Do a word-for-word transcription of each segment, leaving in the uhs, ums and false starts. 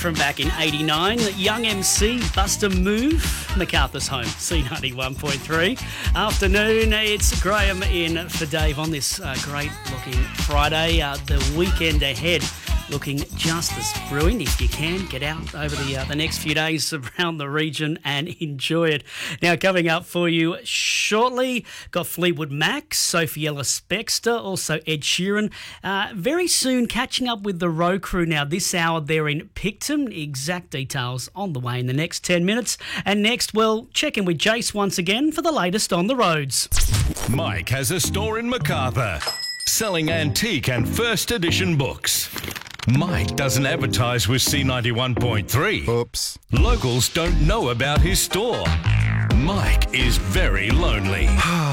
from back in eighty-nine. Young M C, Buster Move, MacArthur's Home, C ninety-one point three. Afternoon, it's Graham in for Dave on this uh, great-looking Friday. Uh, the weekend ahead looking just as brilliant. If you can, get out over the uh, the next few days around the region and enjoy it. Now, coming up for you shortly, got Fleetwood Mac, Sophie Ellis-Bextor, also Ed Sheeran. Uh, very soon, catching up with the road crew now this hour there in Picton. Exact details on the way in the next ten minutes. And next, we'll check in with Jace once again for the latest on the roads. Mike has a store in Macarthur, selling antique and first edition books. Mike doesn't advertise with C ninety-one point three. Oops. Locals don't know about his store. Mike is very lonely.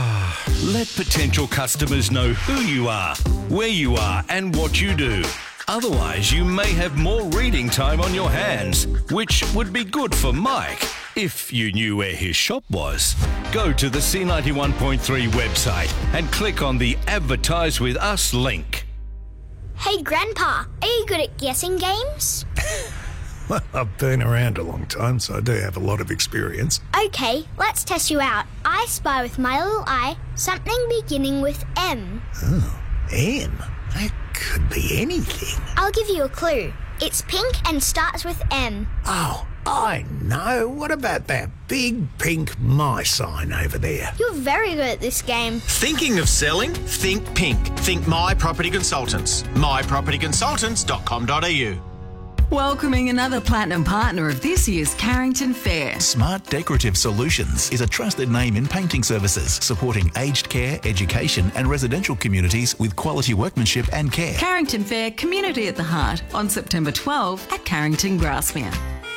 Let potential customers know who you are, where you are, and what you do. Otherwise, you may have more reading time on your hands, which would be good for Mike if you knew where his shop was. Go to the C ninety-one point three website and click on the Advertise with Us link. Hey, Grandpa, are you good at guessing games? Well, I've been around a long time, so I do have a lot of experience. Okay, let's test you out. I spy with my little eye something beginning with M. Oh, M? That could be anything. I'll give you a clue. It's pink and starts with M. Oh, I know. What about that big pink My sign over there? You're very good at this game. Thinking of selling? Think pink. Think My Property Consultants. my property consultants dot com dot a u. Welcoming another platinum partner of this year's Carrington Fair. Smart Decorative Solutions is a trusted name in painting services, supporting aged care, education and residential communities with quality workmanship and care. Carrington Fair, community at the heart, on September twelfth at Carrington Grassmere.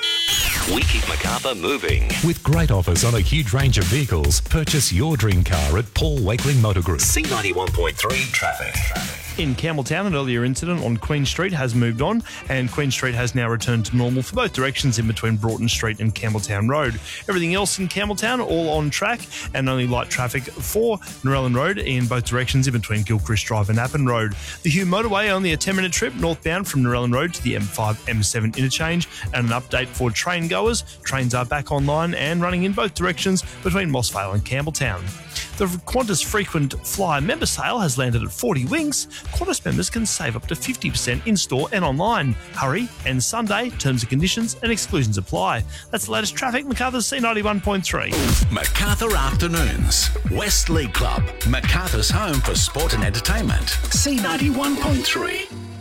We keep Macarthur moving. With great offers on a huge range of vehicles, purchase your dream car at Paul Wakeling Motor Group. C ninety-one point three traffic. In Campbelltown, an earlier incident on Queen Street has moved on, and Queen Street has now returned to normal for both directions in between Broughton Street and Campbelltown Road. Everything else in Campbelltown, all on track, and only light traffic for Narellan Road in both directions in between Gilchrist Drive and Appin Road. The Hugh Motorway, only a ten-minute trip northbound from Narellan Road to the M five M seven interchange, and an update for train goers. Trains are back online and running in both directions between Mossvale and Campbelltown. The Qantas Frequent Flyer member sale has landed at forty winks. Qantas members can save up to fifty percent in-store and online. Hurry, and Sunday. Terms and conditions and exclusions apply. That's the latest traffic. Macarthur's C ninety-one point three. Macarthur Afternoons. West League Club. Macarthur's home for sport and entertainment. C ninety-one point three.